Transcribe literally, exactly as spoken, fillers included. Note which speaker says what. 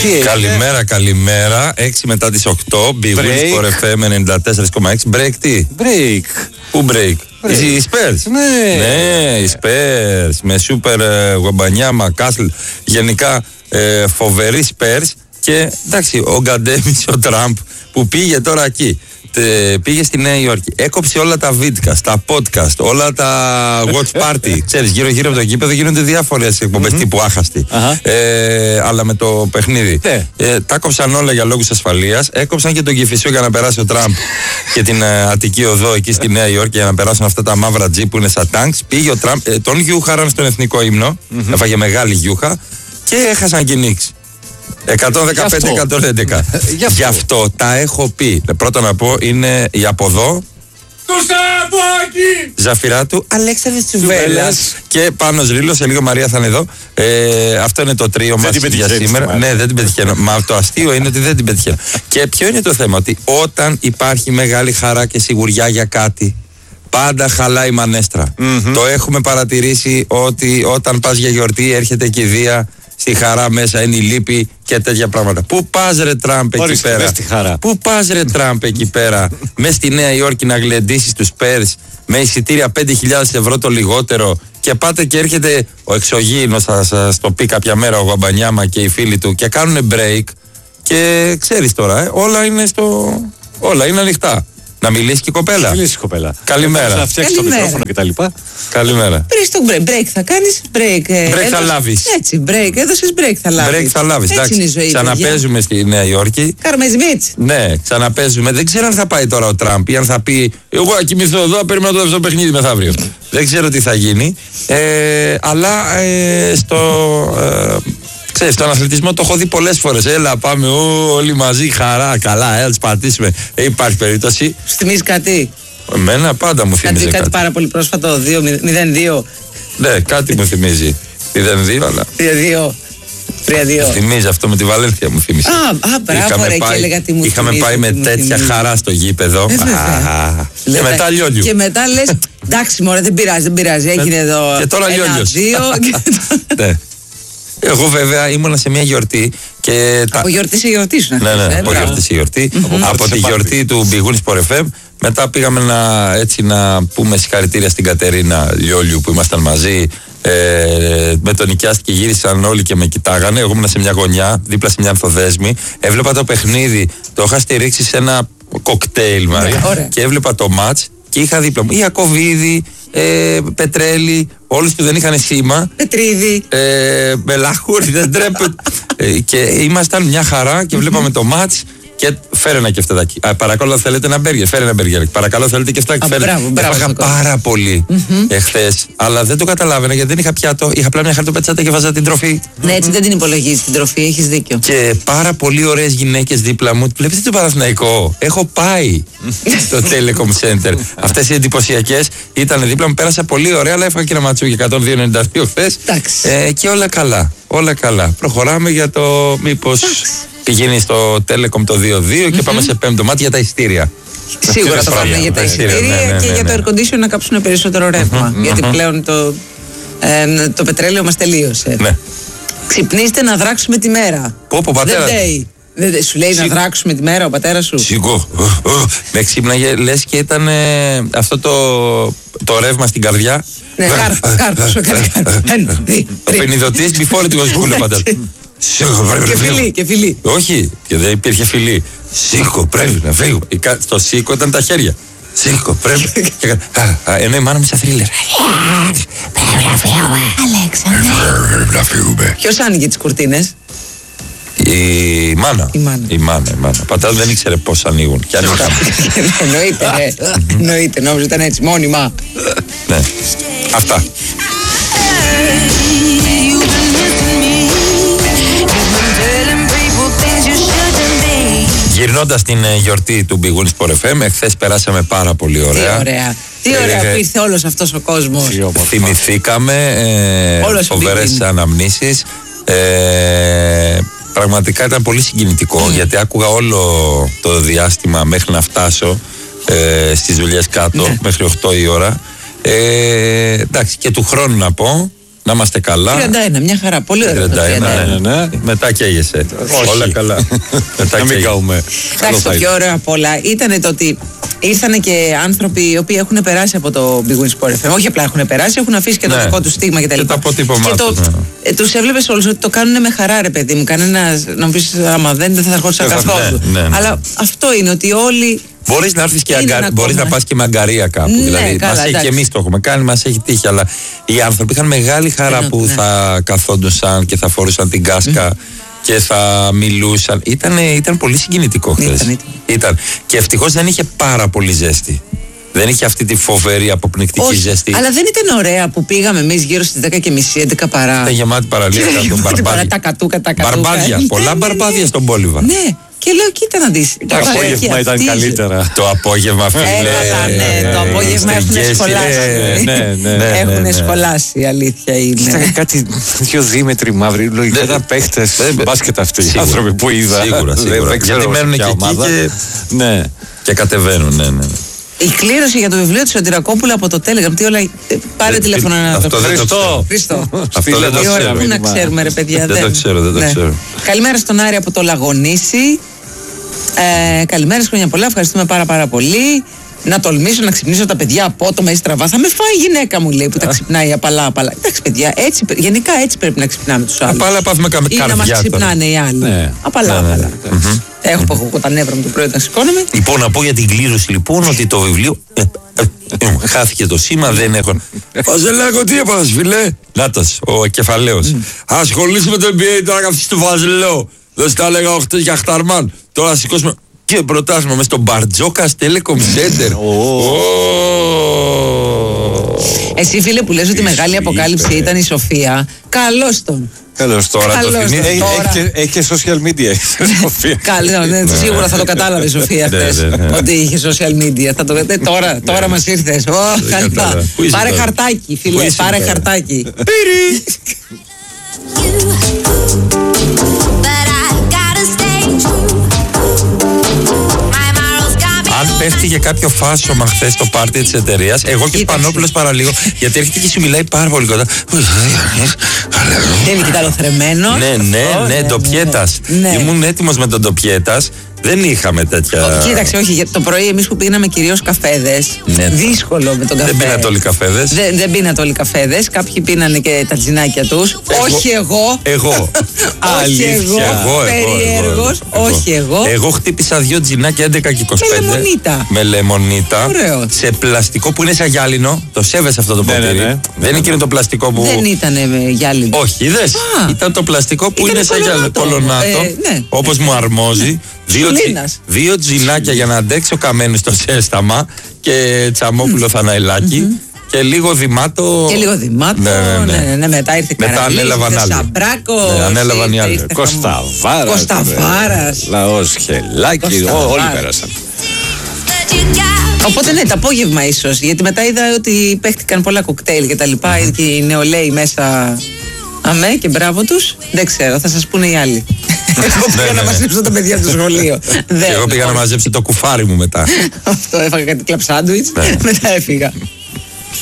Speaker 1: Καλημέρα, καλημέρα. έξι μετά τις οκτώ. Big Wins for εφ εμ ενενήντα τέσσερα κόμμα έξι. Break τι?
Speaker 2: Break.
Speaker 1: Πού break? Οι Spurs.
Speaker 2: Ναι.
Speaker 1: Ναι, οι Spurs. Με Super Γουαμπανιάμα, Κάσλ. Γενικά ε, φοβεροί Spurs. Και εντάξει, ο Γκαντέμις, ο Τραμπ που πήγε τώρα εκεί. Τε, πήγε στη Νέα Υόρκη, έκοψε όλα τα βίντεο, τα podcast, όλα τα watch party. Ξέρεις, γύρω-γύρω από το γήπεδο γίνονται διάφορες εκπομπές mm-hmm. τύπου άχαστη. Uh-huh. Ε, αλλά με το παιχνίδι. Yeah. Ε, τα έκοψαν όλα για λόγους ασφαλείας. Έκοψαν και τον Κηφισό για να περάσει ο Τραμπ και την ε, Αττική Οδό εκεί στη Νέα Υόρκη για να περάσουν αυτά τα μαύρα τζι που είναι σαν τάγκς. Πήγε ο Τραμπ, ε, τον γιούχαραν στον εθνικό ύμνο, mm-hmm. έφαγε μεγάλη γιούχα και έχασαν και νίξ. εκατόν δεκαπέντε εκατόν έντεκα. Γι' αυτό. Γι' αυτό τα έχω πει. Πρώτα να πω είναι η από εδώ
Speaker 3: του Σαμπάκη
Speaker 1: Ζαφυράτου, Αλέξανδρος Τσουβέλλας και Πάνος Ρήλος. Σε λίγο Μαρία θα είναι εδώ. ε, Αυτό είναι το τρίο μας για σήμερα. Ναι, δεν την πετυχαίνω. Μα το αστείο είναι ότι δεν την πετυχαίνω. Και ποιο είναι το θέμα? Ότι όταν υπάρχει μεγάλη χαρά και σιγουριά για κάτι, πάντα χαλάει η μανέστρα. Mm-hmm. Το έχουμε παρατηρήσει ότι όταν πας για γιορτή έρχεται κηδεία, στη χαρά μέσα είναι η λύπη και τέτοια πράγματα. Πού πας ρε Τραμπ εκεί πέρα? Πού πας ρε Τραμπ εκεί πέρα? Μες στη Νέα Υόρκη να γλεντήσεις τους Spurs με εισιτήρια πέντε χιλιάδες ευρώ το λιγότερο και πάτε και έρχεται ο εξωγήινος, θα σας το πει κάποια μέρα ο Γουαμπανιάμα και οι φίλοι του και κάνουν break και ξέρεις τώρα, ε, όλα είναι στο... όλα είναι ανοιχτά. Να μιλήσει και η κοπέλα. Να μιλήσει η κοπέλα. Καλημέρα.
Speaker 2: Να φτιάξει το μικρόφωνο κτλ.
Speaker 1: Καλημέρα.
Speaker 4: Βρεις το break. Break θα κάνεις. Break.
Speaker 1: Break έδωσ... θα λάβεις.
Speaker 4: Έτσι. Break. Έδωσες break θα λάβεις.
Speaker 1: Break θα λάβεις.
Speaker 4: Έτσι είναι η ζωή.
Speaker 1: Ξαναπέζουμε στη Νέα Υόρκη.
Speaker 4: Καρμεσμίτς.
Speaker 1: Ναι, ξαναπέζουμε. Δεν ξέρω αν θα πάει τώρα ο Τραμπ ή αν θα πει εγώ θα κοιμηθώ εδώ, περιμένω το δεύτερο παιχνίδι μεθαύριο. Δεν ξέρω τι θα γίνει. Ε, αλλά ε, στο. Ε, Ξέρεις, στον αθλητισμό το έχω δει πολλές φορές. Έλα, πάμε ό, όλοι μαζί, χαρά, καλά, έλα, τις πατήσουμε. Ε, υπάρχει περίπτωση.
Speaker 4: Σου θυμίζει κάτι?
Speaker 1: Εμένα πάντα μου θυμίζει κάτι.
Speaker 4: Κάτι πάρα πολύ πρόσφατο, δύο μηδέν δύο.
Speaker 1: Ναι, κάτι μου θυμίζει. μηδέν δύο, αλλά.
Speaker 4: τρία δύο. τρία δύο.
Speaker 1: Θυμίζει αυτό με τη Βαλένθια, μου θυμίζει.
Speaker 4: Α, α, μπράβο, ρε, και έλεγα τι μου
Speaker 1: Είχαμε
Speaker 4: θυμίζει,
Speaker 1: πάει με τέτοια χαρά στο γήπεδο.
Speaker 4: Ε,
Speaker 1: α, και μετά λιόλιου.
Speaker 4: Και μετά λες, εντάξει, μωρέ, δεν πειράζει, δεν πειράζει. Έγινε εδώ.
Speaker 1: Και τώρα λιόλιος. Ναι. Εγώ βέβαια ήμουνα σε μια γιορτή και.
Speaker 4: Από γιορτή σε γιορτή σου,
Speaker 1: ναι, ναι, από γιορτή σε γιορτή. Από τη γιορτή του Big Wins for εφ εμ. Μετά πήγαμε να, έτσι, να πούμε συγχαρητήρια στην Κατερίνα Λιόλιου που ήμασταν μαζί. Ε, με τον νοικιάστηκε, γύρισαν όλοι και με κοιτάγανε. Εγώ ήμουν σε μια γωνιά, δίπλα σε μια ανθοδέσμη. Έβλεπα το παιχνίδι, το είχα στηρίξει σε ένα κοκτέιλ, Μαρία. Και έβλεπα το μάτς και είχα δίπλα μου Ιακωβίδη, ε, Πετρέλη, όλους που δεν είχαν σήμα.
Speaker 4: Πετρίδη.
Speaker 1: Ε, Μπελαχούρη, δεν τρέπεται. ε, και ήμασταν μια χαρά και βλέπαμε το μάτς. Και φέρε ένα κεφτεδάκι. Α, παρακαλώ, θέλετε ένα μπέργκερ. Φέρε ένα μπέργκερ. Παρακαλώ, θέλετε κεφτεδάκι. Φέρε. Έφαγα πάρα πολύ mm-hmm. εχθές. Αλλά δεν το καταλάβαινα γιατί δεν είχα πιάτο. Είχα απλά μια χαρτοπετσάτα και βάζα την τροφή.
Speaker 4: Ναι, έτσι δεν την υπολογίζει την τροφή. Έχεις δίκιο.
Speaker 1: Και πάρα πολύ ωραίες γυναίκες δίπλα μου. Βλέπετε το Παναθηναϊκό? Έχω πάει στο Telecom Center. Αυτές οι εντυπωσιακές ήταν δίπλα μου. Πέρασα πολύ ωραία, αλλά έφαγα και ένα ματσούκι εκατόν δύο ενενήντα δύο χθες. Ε, και όλα καλά. Όλα καλά. Προχωράμε για το μήπως. Πηγαίνει στο Telecom το δύο δύο mm-hmm. και πάμε σε πέμπτο μάτι για τα ειστήρια.
Speaker 4: Σίγουρα το πάμε για τα ειστήρια ναι, ναι, ναι, και ναι, για το air condition να κάψουν περισσότερο ρεύμα. Mm-hmm, γιατί mm-hmm. πλέον το, ε, το πετρέλαιο μας τελείωσε. Ναι. Ξυπνήστε να δράξουμε τη μέρα.
Speaker 1: Πω πω πατέρα.
Speaker 4: Δεν Δεν σου λέει Σι... να δράξουμε τη μέρα ο πατέρας σου?
Speaker 1: Σιγό. Με ξύπναγε, λες και ήταν ε, αυτό το, το ρεύμα στην καρδιά.
Speaker 4: Ναι, κάρπος, κάρπος.
Speaker 1: Ο πενιδωτής before it was cool, πατέρα.
Speaker 4: Και φιλί, και φιλί.
Speaker 1: Όχι, και δεν υπήρχε φιλί. Σήκω, πρέπει να φύγω. Στο σήκω ήταν τα χέρια. Σήκω, πρέπει. Ενώ η μάνα μου σαν θρίλερ.
Speaker 4: Πρέπει να φύγουμε. Αλέξανδρε.
Speaker 1: Πρέπει να φύγουμε.
Speaker 4: Ποιος άνοιγε τις κουρτίνες?
Speaker 1: Η μάνα.
Speaker 4: Η μάνα.
Speaker 1: Η μάνα, η μάνα. Πατέρα δεν ήξερε πώς ανοίγουν. Και ανοίγουν.
Speaker 4: Εννοείται, ναι. Εννοείται, νόμιζα ήταν έτσι, μόνιμα.
Speaker 1: Ναι. Αυτά. Γυρνώντας την γιορτή του Big Wins for εφ εμ, εχθές περάσαμε πάρα πολύ ωραία.
Speaker 4: Τι ωραία. Τι ωραία που ήρθε όλος αυτός ο κόσμος.
Speaker 1: Θυμηθήκαμε ε, φοβερές αναμνήσεις. Ε, πραγματικά ήταν πολύ συγκινητικό mm. γιατί άκουγα όλο το διάστημα μέχρι να φτάσω ε, στις δουλειές κάτω, mm. μέχρι οκτώ η ώρα. Ε, εντάξει, και του χρόνου να πω Να είμαστε καλά.
Speaker 4: τριάντα ένα, μια χαρά. Πολύ ωραία.
Speaker 1: τριάντα ένα, ναι, ναι. Μετά καίγεσαι. Όλα καλά. Μετά μην καούμε.
Speaker 4: Εντάξει, το πιο ωραίο απ' όλα ήταν το ότι ήρθαν και άνθρωποι οι οποίοι έχουν περάσει από το Big Win Sport εφ εμ. Όχι απλά έχουν περάσει, έχουν αφήσει και το δικό του στίγμα κτλ.
Speaker 1: Και το αποτύπωμά του.
Speaker 4: Τους έβλεπες όλους ότι το κάνουν με χαρά, ρε παιδί μου. Κανένας να μου πεις, άμα δεν, δεν θα ερχόντουσαν καθόλου. Αλλά αυτό είναι ότι όλοι.
Speaker 1: Μπορείς να έρθεις και αγκα... μπορείς να πας και με αγκαρία κάπου. Ναι, δηλαδή, μας έχει και εμείς το έχουμε κάνει, μας έχει τύχει. Αλλά οι άνθρωποι είχαν μεγάλη χαρά Ενώ, που ναι. θα καθόντουσαν και θα φορούσαν την κάσκα mm. και θα μιλούσαν. Ήταν, ήταν πολύ συγκινητικό χθες. Ήταν, ήταν. ήταν. Και ευτυχώς δεν είχε πάρα πολύ ζέστη. Δεν είχε αυτή τη φοβερή αποπνικτική
Speaker 4: Όχι,
Speaker 1: ζέστη.
Speaker 4: Αλλά δεν ήταν ωραία που πήγαμε εμείς γύρω στις δέκα και μισή, έντεκα παρά.
Speaker 1: Ήταν γεμάτη παραλία.
Speaker 4: Τα κατούκα, τα κατούκα.
Speaker 1: Μπαρμπάδια, πολλά μπαρμπάδια στον Πόλιβα.
Speaker 4: Ναι. Και λέω, κοίτα να δεις.
Speaker 2: Το απόγευμα ήταν καλύτερα.
Speaker 1: Το απόγευμα, φίλε.
Speaker 4: Ναι, το απόγευμα έχουν σχολάσει. Έχουν σχολάσει, η αλήθεια είναι.
Speaker 2: Ήταν κάτι δύο δίμετροι μαύροι, λογικά ήταν παίχτες μπάσκετ αυτοί οι άνθρωποι που είδα.
Speaker 1: Σίγουρα, σίγουρα. Γιατί μένουν και εκεί και κατεβαίνουν, ναι, ναι.
Speaker 4: Η κλήρωση για το βιβλίο του Σωτηρακόπουλου από το Telegram. Τι όλα. Πάρε τηλέφωνο να το
Speaker 1: πει.
Speaker 4: Χριστό.
Speaker 1: Αυτό δεν το ξέρω.
Speaker 4: Πού να ξέρουμε, ρε παιδιά.
Speaker 1: Δεν το ξέρω, δεν το ξέρω.
Speaker 4: Καλημέρα στον Άρη από το Λαγονήσι. Ε, καλημέρα, χρόνια πολλά. Ευχαριστούμε πάρα πάρα πολύ. Να τολμήσω να ξυπνήσω τα παιδιά απότομα ή στραβά. Θα με φάει η γυναίκα μου, λέει, που τα ξυπνάει απαλά απαλά. Εντάξει, παιδιά, έτσι, γενικά έτσι πρέπει να ξυπνάμε τους άλλους.
Speaker 1: Απαλά πάθουμε καμε
Speaker 4: ή να μας ξυπνάνε οι άλλοι. Ναι. Απαλά
Speaker 1: ναι, ναι,
Speaker 4: απαλά. Ναι, ναι. Έχω που έχω τα νεύρα μου το πρωί όταν σηκώνομαι.
Speaker 1: Λοιπόν, να πω για την κλήρωση λοιπόν ότι το βιβλίο. Ε, ε, ε, χάθηκε το σήμα, δεν έχω. Βαζελάκο, τι έπαθες, φιλέ. Νάτος, ο κεφαλαίος. Ασχολείσαι με το εν μπι έι τώρα καθίσεις του Βαζελό. Δεν στα έλεγα οχτώ για Χταρμάν. Τώρα σηκώσουμε. Και προτάσουμε μες στο Μπαρτζόκας Telecom Center.
Speaker 4: Εσύ, φίλε, που λες ότι η μεγάλη αποκάλυψη ήταν η Σοφία, καλώς τον.
Speaker 1: Καλώς τώρα το θυμίζει.
Speaker 2: Έχει και social media η Σοφία.
Speaker 4: Καλώς, σίγουρα θα το κατάλαβε η Σοφία χθες ότι είχε social media. Τώρα μας ήρθες. Πάρε χαρτάκι, φίλε, πάρε χαρτάκι. Πύρι!
Speaker 1: Αν πέφτει για κάποιο φάσομα χθες στο πάρτι της εταιρείας, εγώ και Πανόπουλος παραλίγο, γιατί έρχεται και σου μιλάει πάρα πολύ κοντά.
Speaker 4: Είναι κοιταλοθρεμένο.
Speaker 1: Ναι, ναι, ναι, ντοπιέτας. Ήμουν έτοιμος με τον ντοπιέτας. Δεν είχαμε τέτοια.
Speaker 4: Κοίταξε, όχι, γιατί το πρωί εμείς που πίναμε κυρίως καφέδες. Ναι. Δύσκολο με τον καφέ.
Speaker 1: Δεν πίνατε όλοι καφέδες.
Speaker 4: Δεν, δεν πίνατε όλοι καφέδες. Κάποιοι πίνανε και τα τζινάκια τους. Όχι εγώ.
Speaker 1: Εγώ.
Speaker 4: Όχι εγώ. Περίεργος. Όχι εγώ.
Speaker 1: Εγώ χτύπησα δύο τζινάκια έντεκα και είκοσι πέντε.
Speaker 4: Με λεμονίτα.
Speaker 1: Με λεμονίτα.
Speaker 4: Ωραίο.
Speaker 1: Σε πλαστικό που είναι σαν γυάλινο. Το σέβεσαι αυτό το ποτήρι. Ναι, ναι, ναι. Δεν είναι εκείνο το πλαστικό που.
Speaker 4: Δεν ήταν γυάλινο.
Speaker 1: Όχι, είδες. Ήταν το πλαστικό που είναι σαν γυάλινο. Κολονάτο. Όπως μου αρμόζει. Δύο, δύο τζινάκια για να αντέξει ο Καμένος στο ζέσταμα και Τσαμόπουλο Θαναηλάκη mm-hmm. και λίγο δημάτο.
Speaker 4: Και λίγο δημάτο. Ναι, ναι, ναι. ναι, ναι μετά ήρθε
Speaker 1: μετά ανέλαβαν άλλοι.
Speaker 4: Σαμπράκο.
Speaker 1: Ναι, ανέλαβαν οι άλλοι.
Speaker 2: Κωσταβάρας.
Speaker 4: Κωσταβάρας.
Speaker 2: Λαός Χελάκη. Όλοι πέρασαν.
Speaker 4: Οπότε ναι, το απόγευμα ίσως. Γιατί μετά είδα ότι παίχτηκαν πολλά κοκτέιλ και τα λοιπά. Mm-hmm. Και οι νεολαίοι μέσα. Αμέ και μπράβο τους. Δεν ξέρω, θα σας πούνε οι άλλοι. Εγώ πήγα να μαζέψω τα παιδιά του σχολείο.
Speaker 1: Και εγώ πήγα να μαζέψω το κουφάρι μου μετά.
Speaker 4: Αυτό, έφαγα κάτι κλαψάντουιτς, μετά έφυγα.